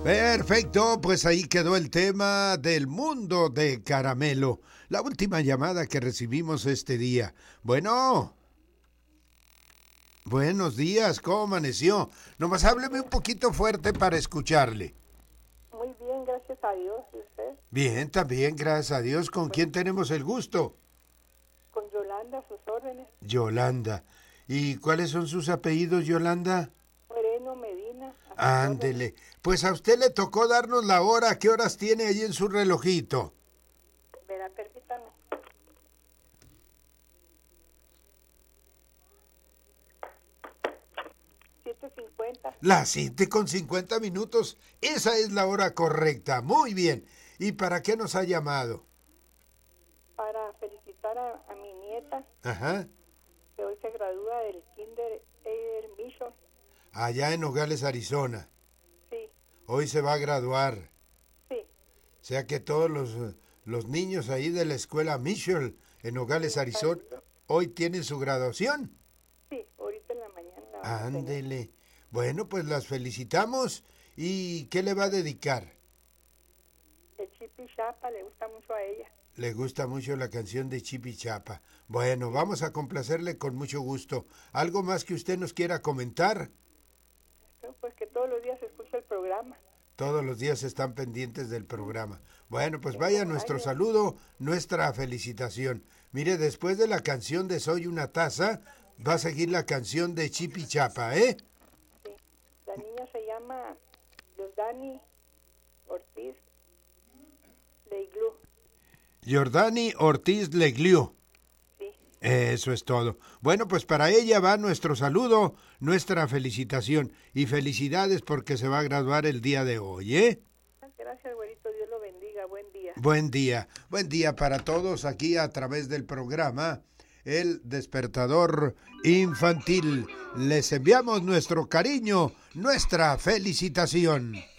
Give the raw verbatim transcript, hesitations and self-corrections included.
Perfecto, pues ahí quedó el tema del mundo de Caramelo. La última llamada que recibimos este día. Bueno, buenos días, ¿cómo amaneció? Nomás hábleme un poquito fuerte para escucharle. Muy bien, gracias a Dios. ¿Y usted? Bien, también, gracias a Dios. ¿Con quién tenemos el gusto? Con Yolanda, a sus órdenes. Yolanda. ¿Y cuáles son sus apellidos, Yolanda? Moreno Medina. Ándele. Pues a usted le tocó darnos la hora. ¿Qué horas tiene ahí en su relojito? Verá, permítame. siete cincuenta. Las siete con cincuenta minutos. Esa es la hora correcta. Muy bien. ¿Y para qué nos ha llamado? Para felicitar a, a mi nieta, Ajá. que hoy se gradúa del Kinder Air Mission. Allá en Nogales, Arizona. Sí, Hoy se va a graduar. sí. O sea que todos los, los niños ahí de la escuela Mitchell en Nogales, Arizona, hoy tienen su graduación. Sí, ahorita en la mañana. la vamos a tener. Ándele. Bueno, pues las felicitamos. ¿Y qué le va a dedicar? El Chipi Chapa le gusta mucho a ella. Le gusta mucho la canción de Chipi Chapa. Bueno, vamos a complacerle con mucho gusto. ¿Algo más que usted nos quiera comentar? Pues que todos los días escucha el programa. Todos los días están pendientes del programa. Bueno, pues vaya nuestro saludo, nuestra felicitación. Mire, después de la canción de Soy una taza, va a seguir la canción de Chipi Chapa, ¿eh? Sí. La niña se llama Jordani Ortiz Leiglú. Jordani Ortiz Legliu. Sí. Eso es todo. Bueno, pues para ella va nuestro saludo, nuestra felicitación. Y felicidades porque se va a graduar el día de hoy, ¿eh? Gracias, güerito. Dios lo bendiga. Buen día. Buen día. Buen día para todos aquí a través del programa El Despertador Infantil. Les enviamos nuestro cariño, nuestra felicitación.